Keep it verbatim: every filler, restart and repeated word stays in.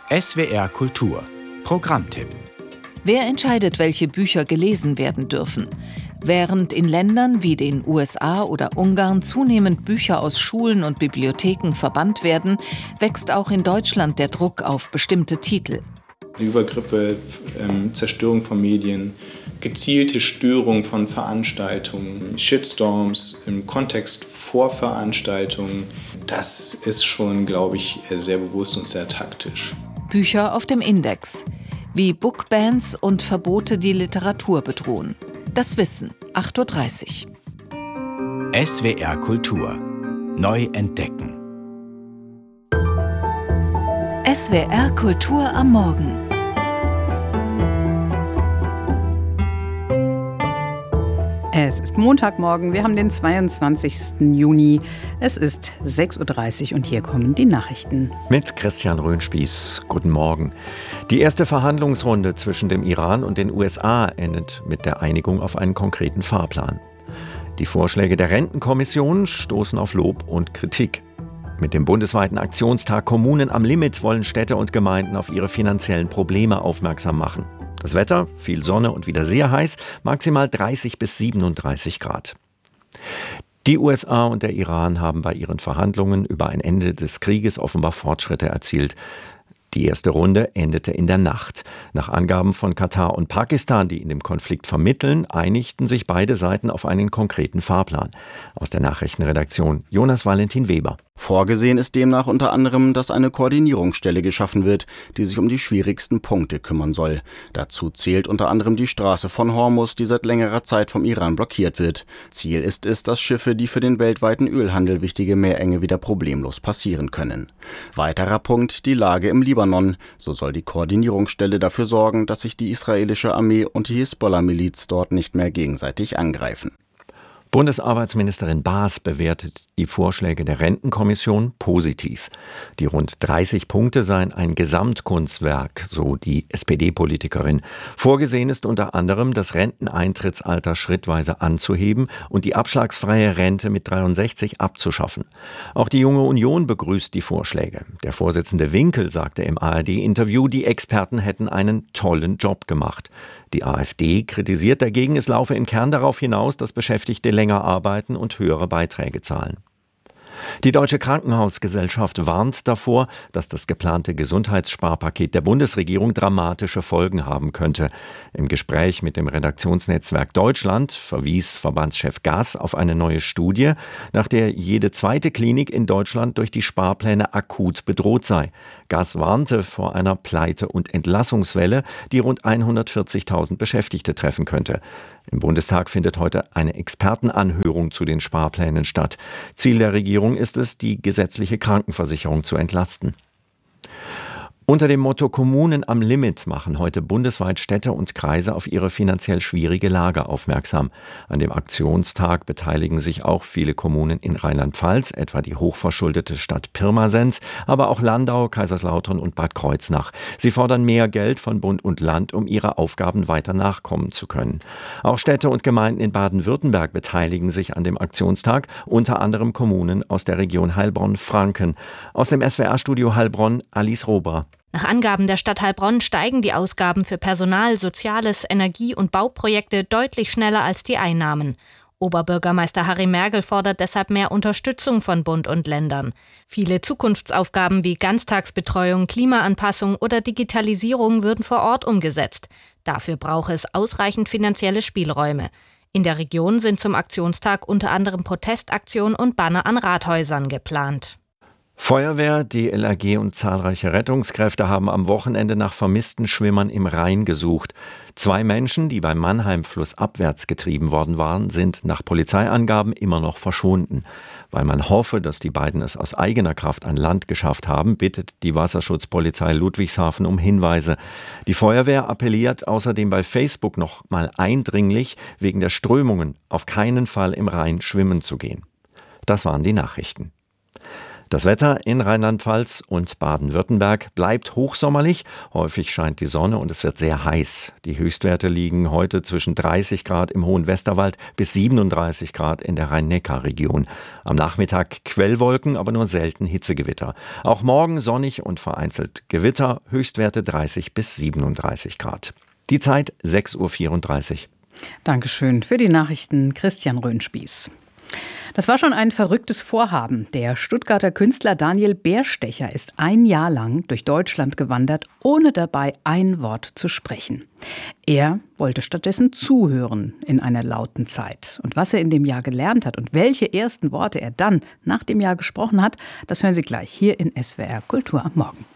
S W R Kultur Programmtipp. Wer entscheidet, welche Bücher gelesen werden dürfen? Während in Ländern wie den U S A oder Ungarn zunehmend Bücher aus Schulen und Bibliotheken verbannt werden, wächst auch in Deutschland der Druck auf bestimmte Titel. Übergriffe, ähm, Zerstörung von Medien, gezielte Störung von Veranstaltungen, Shitstorms im Kontext vor Veranstaltungen, das ist schon, glaube ich, sehr bewusst und sehr taktisch. Bücher auf dem Index. Wie Bookbans und Verbote die Literatur bedrohen. Das Wissen, acht Uhr dreißig. S W R Kultur. Neu entdecken. S W R Kultur am Morgen. Es ist Montagmorgen, wir haben den zweiundzwanzigsten Juni. Es ist sechs Uhr dreißig und hier kommen die Nachrichten. Mit Christian Röhnspieß. Guten Morgen. Die erste Verhandlungsrunde zwischen dem Iran und den U S A endet mit der Einigung auf einen konkreten Fahrplan. Die Vorschläge der Rentenkommission stoßen auf Lob und Kritik. Mit dem bundesweiten Aktionstag Kommunen am Limit wollen Städte und Gemeinden auf ihre finanziellen Probleme aufmerksam machen. Das Wetter, viel Sonne und wieder sehr heiß, maximal dreißig bis siebenunddreißig Grad. Die U S A und der Iran haben bei ihren Verhandlungen über ein Ende des Krieges offenbar Fortschritte erzielt. Die erste Runde endete in der Nacht. Nach Angaben von Katar und Pakistan, die in dem Konflikt vermitteln, einigten sich beide Seiten auf einen konkreten Fahrplan. Aus der Nachrichtenredaktion Jonas Valentin Weber. Vorgesehen ist demnach unter anderem, dass eine Koordinierungsstelle geschaffen wird, die sich um die schwierigsten Punkte kümmern soll. Dazu zählt unter anderem die Straße von Hormuz, die seit längerer Zeit vom Iran blockiert wird. Ziel ist es, dass Schiffe, die für den weltweiten Ölhandel wichtige Meerenge wieder problemlos passieren können. Weiterer Punkt, die Lage im Libanon. So soll die Koordinierungsstelle dafür sorgen, dass sich die israelische Armee und die Hisbollah-Miliz dort nicht mehr gegenseitig angreifen. Bundesarbeitsministerin Baas bewertet die Vorschläge der Rentenkommission positiv. Die rund dreißig Punkte seien ein Gesamtkunstwerk, so die S P D-Politikerin. Vorgesehen ist unter anderem, das Renteneintrittsalter schrittweise anzuheben und die abschlagsfreie Rente mit dreiundsechzig abzuschaffen. Auch die Junge Union begrüßt die Vorschläge. Der Vorsitzende Winkel sagte im A R D-Interview, die Experten hätten einen tollen Job gemacht. Die AfD kritisiert dagegen, es laufe im Kern darauf hinaus, dass Beschäftigte länger arbeiten und höhere Beiträge zahlen. Die Deutsche Krankenhausgesellschaft warnt davor, dass das geplante Gesundheitssparpaket der Bundesregierung dramatische Folgen haben könnte. Im Gespräch mit dem Redaktionsnetzwerk Deutschland verwies Verbandschef Gass auf eine neue Studie, nach der jede zweite Klinik in Deutschland durch die Sparpläne akut bedroht sei. Gass warnte vor einer Pleite- und Entlassungswelle, die rund hundertvierzigtausend Beschäftigte treffen könnte. Im Bundestag findet heute eine Expertenanhörung zu den Sparplänen statt. Ziel der Regierung ist es, die gesetzliche Krankenversicherung zu entlasten. Unter dem Motto Kommunen am Limit machen heute bundesweit Städte und Kreise auf ihre finanziell schwierige Lage aufmerksam. An dem Aktionstag beteiligen sich auch viele Kommunen in Rheinland-Pfalz, etwa die hochverschuldete Stadt Pirmasens, aber auch Landau, Kaiserslautern und Bad Kreuznach. Sie fordern mehr Geld von Bund und Land, um ihre Aufgaben weiter nachkommen zu können. Auch Städte und Gemeinden in Baden-Württemberg beteiligen sich an dem Aktionstag, unter anderem Kommunen aus der Region Heilbronn-Franken. Aus dem S W R-Studio Heilbronn, Alice Rober. Nach Angaben der Stadt Heilbronn steigen die Ausgaben für Personal, Soziales, Energie- und Bauprojekte deutlich schneller als die Einnahmen. Oberbürgermeister Harry Mergel fordert deshalb mehr Unterstützung von Bund und Ländern. Viele Zukunftsaufgaben wie Ganztagsbetreuung, Klimaanpassung oder Digitalisierung würden vor Ort umgesetzt. Dafür brauche es ausreichend finanzielle Spielräume. In der Region sind zum Aktionstag unter anderem Protestaktionen und Banner an Rathäusern geplant. Feuerwehr, D L R G und zahlreiche Rettungskräfte haben am Wochenende nach vermissten Schwimmern im Rhein gesucht. Zwei Menschen, die beim Mannheim flussabwärts getrieben worden waren, sind nach Polizeiangaben immer noch verschwunden. Weil man hoffe, dass die beiden es aus eigener Kraft an Land geschafft haben, bittet die Wasserschutzpolizei Ludwigshafen um Hinweise. Die Feuerwehr appelliert außerdem bei Facebook noch mal eindringlich, wegen der Strömungen auf keinen Fall im Rhein schwimmen zu gehen. Das waren die Nachrichten. Das Wetter in Rheinland-Pfalz und Baden-Württemberg bleibt hochsommerlich. Häufig scheint die Sonne und es wird sehr heiß. Die Höchstwerte liegen heute zwischen dreißig Grad im Hohen Westerwald bis siebenunddreißig Grad in der Rhein-Neckar-Region. Am Nachmittag Quellwolken, aber nur selten Hitzegewitter. Auch morgen sonnig und vereinzelt Gewitter, Höchstwerte dreißig bis siebenunddreißig Grad. Die Zeit sechs Uhr vierunddreißig. Dankeschön für die Nachrichten, Christian Röhnspieß. Das war schon ein verrücktes Vorhaben. Der Stuttgarter Künstler Daniel Bärstecher ist ein Jahr lang durch Deutschland gewandert, ohne dabei ein Wort zu sprechen. Er wollte stattdessen zuhören in einer lauten Zeit. Und was er in dem Jahr gelernt hat und welche ersten Worte er dann nach dem Jahr gesprochen hat, das hören Sie gleich hier in S W R Kultur am Morgen.